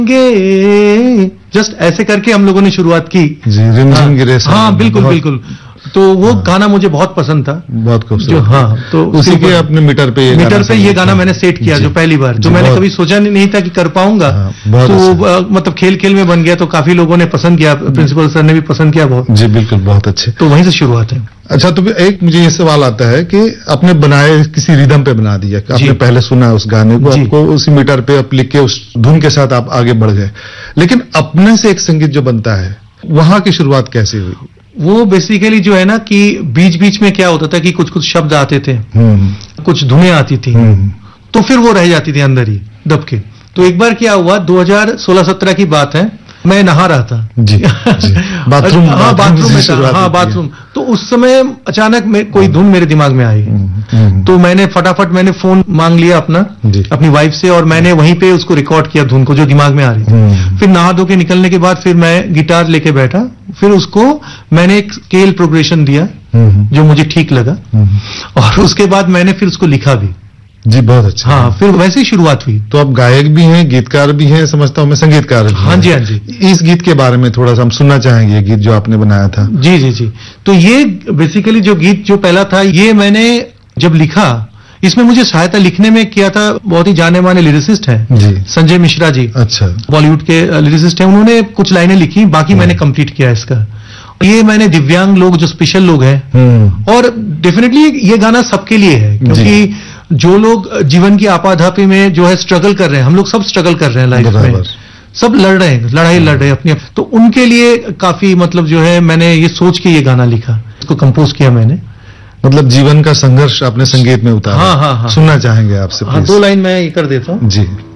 Just ऐसे करके हम लोगों ने शुरुआत की जी, रिमझिम गिरे। हाँ बिल्कुल बिल्कुल। तो वो गाना मुझे बहुत पसंद था, बहुत खूबसूरत। हाँ, तो उसी के अपने मीटर पे ये गाना मैंने सेट किया जो पहली बार, जो मैंने कभी सोचा नहीं था कि कर पाऊंगा। तो मतलब खेल खेल में बन गया, तो काफी लोगों ने पसंद किया, प्रिंसिपल सर ने भी पसंद किया बहुत। जी बिल्कुल, बहुत अच्छे। तो वहीं से शुरुआत है। अच्छा, तो एक मुझे ये सवाल आता है कि आपने बनाए किसी रिदम पे बना दिया, आपने पहले सुना उस गाने को, आपको उसी मीटर पे आप लिख के उस धुन के साथ आप आगे बढ़ गए, लेकिन अपने से एक संगीत जो बनता है, वहां की शुरुआत कैसे हुई? वो बेसिकली जो है ना कि बीच बीच में क्या होता था कि कुछ कुछ शब्द आते थे, कुछ धुनें आती थी, तो फिर वो रह जाती थी अंदर ही दब के। तो एक बार क्या हुआ, 2016-17 की बात है, मैं नहा रहा था जी, बाथरूम में था, बाथरूम। तो उस समय अचानक में कोई धुन मेरे दिमाग में आई, तो मैंने फटाफट फोन मांग लिया अपनी वाइफ से, और मैंने वहीं पे उसको रिकॉर्ड किया धुन को जो दिमाग में आ रही थी। फिर नहा धो के निकलने के बाद फिर मैं गिटार लेके बैठा, फिर उसको मैंने एक स्केल प्रोग्रेशन दिया जो मुझे ठीक लगा, और उसके बाद मैंने फिर उसको लिखा भी। जी, बहुत अच्छा। हाँ, फिर वैसे ही शुरुआत हुई। तो आप गायक भी हैं, गीतकार भी हैं, समझता हूँ मैं संगीतकार भी। हाँ जी, हाँ जी। इस गीत के बारे में थोड़ा सा हम सुनना चाहेंगे, ये गीत जो आपने बनाया था। जी जी जी। तो ये बेसिकली जो गीत जो पहला था, ये मैंने जब लिखा, इसमें मुझे सहायता लिखने में किया था बहुत ही जाने माने लिरिसिस्ट हैं जी, संजय मिश्रा जी। अच्छा, बॉलीवुड के लिरिसिस्ट हैं, उन्होंने कुछ लाइनें लिखी, बाकी मैंने कंप्लीट किया इसका। ये मैंने दिव्यांग लोग जो स्पेशल लोग हैं, और डेफिनेटली ये गाना सबके लिए है, क्योंकि जो लोग जीवन की आपाधापी में जो है स्ट्रगल कर रहे हैं, हम लोग सब स्ट्रगल कर रहे हैं लाइफ में, सब लड़ रहे हैं, लड़ाई लड़ रहे हैं अपनी, तो उनके लिए काफी मतलब जो है मैंने ये सोच के ये गाना लिखा, इसको कंपोज किया मैंने। मतलब जीवन का संघर्ष आपने संगीत में उतारा। हाँ हाँ हाँ, सुनना चाहेंगे आपसे। हाँ, 2 लाइन मैं ये कर देता हूँ जी।